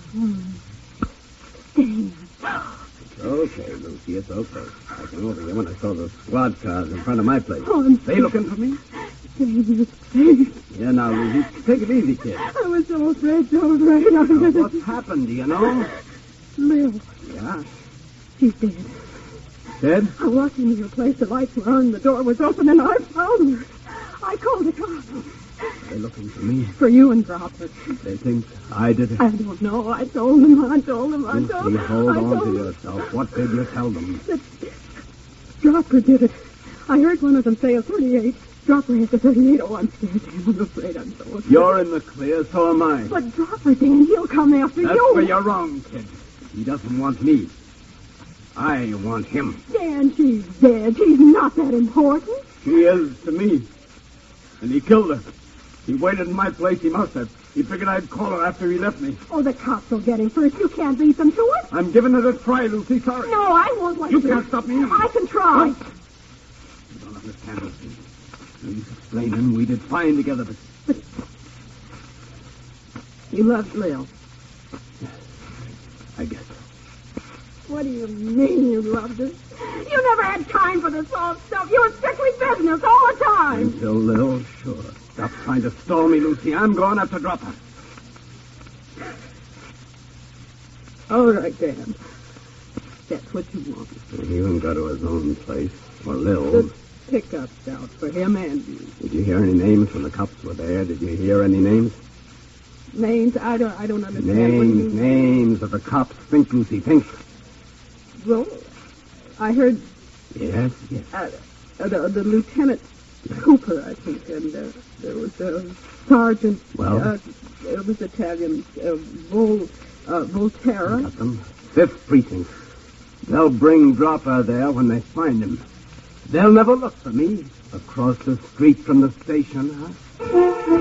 Dan. It's okay, Lucy, it's okay. I came over here when I saw the squad cars in front of my place. Oh, I'm They looking for me? Dan, you're safe. Yeah, now, Lucy, take it easy, kid. I was so afraid. Now, what's happened, do you know? Lil, Yeah? she's dead. Dead? I walked into your place, the lights were on, the door was open, and I found her. I called the cops. They're looking for me. For you and Dropper. They think I did it. I don't know. I told them. Lucy, hold on to them. yourself. What did you tell them? That Dropper did it. I heard one of them say a 38. Dropper has a 38. Oh, I'm scared, Dan. I'm afraid I'm so afraid. You're in the clear, so am I. But Dropper, Dan, he'll come after That's you. where you're wrong, kid. He doesn't want me. I want him. Dan, she's dead. She's not that important. She is to me. And he killed her. He waited in my place. He must have. He figured I'd call her after he left me. Oh, the cops will get him first. You can't beat them to it. I'm giving it a try, Lucy. Sorry. No, I won't let You you. can't stop me. I can try. You don't understand, Lucy. He's explaining we did fine together, but You loved Lil. I guess. What do you mean you loved her? You never had time for this soft stuff. You were strictly business all the time. Until Lil, sure. Stop trying to stall me, Lucy. I'm going after Dropper. All right, Dan. That's what you want. He wouldn't go to his own place. Or Lil. The pickup's out for him and you. Did you hear any names when the cops were there? Did you hear any names? Names? I don't understand. What do you mean? Names that the cops think Lucy thinks. Well, I heard Yes. the Lieutenant Cooper, I think, and there was Sergeant. Well? It was Italian. Volterra. Got them. 5th Precinct. They'll bring Dropper there when they find him. They'll never look for me across the street from the station, huh?